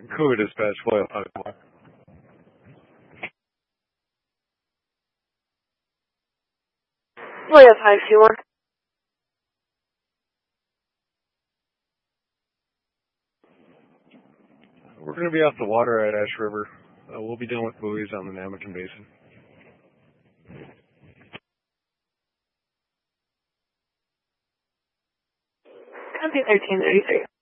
Cougar Dispatch, Foil 5. Foil 521. We're going to be off the water at Ash River. We'll be done with buoys on the Namakan Basin. Copy 1333.